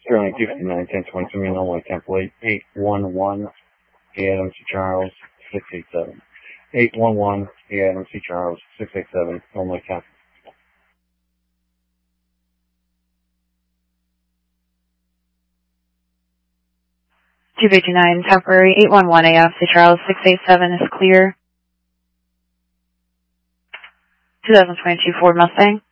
Sterling 259, 1022, Illinois, template 811, A. Adams C. Charles, 687. 811, A. Adams C. Charles, 687, Illinois, template. (259) temporary 811 AF C. Charles 687 is clear. 2022 Ford Mustang.